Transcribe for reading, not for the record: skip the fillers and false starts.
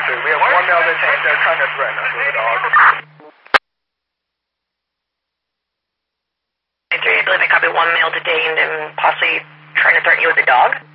We have one male detained. They're trying to threaten us with a dog. I believe I copy one male detained and possibly trying to threaten you with a dog.